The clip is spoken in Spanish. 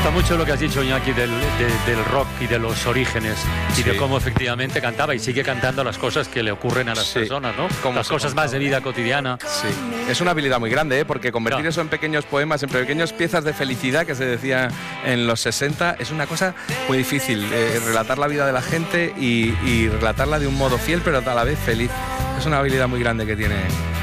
gusta mucho lo que has dicho, Iñaki, del rock y de los orígenes y de cómo efectivamente cantaba y sigue cantando las cosas que le ocurren a las personas, ¿no? Las cosas más de vida cotidiana. Sí, es una habilidad muy grande, porque convertir eso en pequeños poemas, en pequeñas piezas de felicidad, que se decía en los 60, es una cosa muy difícil. Relatar la vida de la gente y relatarla de un modo fiel, pero a la vez feliz. Es una habilidad muy grande que tiene